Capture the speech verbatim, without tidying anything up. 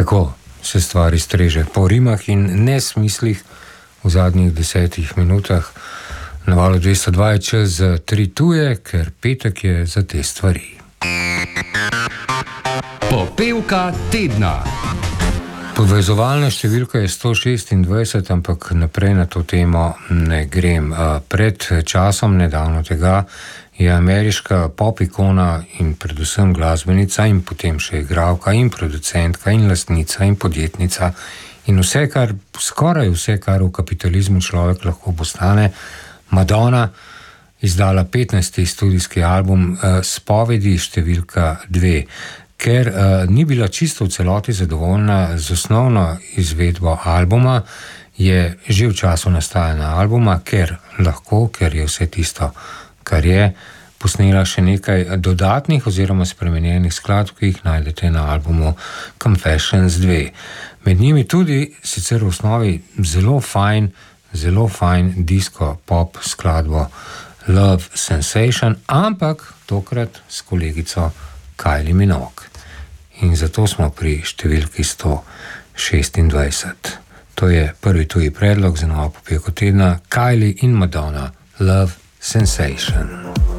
Tako se stvari streže po rimah in nesmislih v zadnjih desetih minutah. Na valu dvesto dva je čas za tri tuje, ker petek je za te stvari. Popevka tedna. Podvezovalna številka je sto šestindvajset, ampak naprej na to temo ne grem. Pred časom, nedavno tega, je ameriška pop ikona in predvsem glasbenica in potem še igralka in producentka in lastnica in podjetnica in vse, kar, skoraj vse, kar v kapitalizmu človek lahko postane, Madonna, izdala petnajsti studijski album Spovedi številka dve. Ker uh, ni bila čisto v celoti zadovoljna z osnovno izvedbo albuma, je že v času nastajanja albuma, ker lahko, ker je vse tisto, kar je, posnela še nekaj dodatnih oziroma spremenjenih skladb, ki jih najdete na albumu Confessions dva. Med njimi tudi, sicer v osnovi zelo fajn, zelo fajn disco pop skladbo Love Sensation, ampak tokrat s kolegico Kylie Minogue. In zato smo pri številki sto šestindvajset. To je prvi tuji predlog za novo popevko tedna, Kylie in Madonna, Love Sensation.